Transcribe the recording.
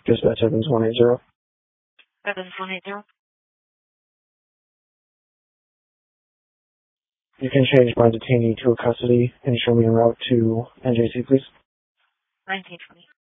Dispatch Evans 180. Evans 180. You can change my detainee to a custody and show me en route to NJC, please. 1920.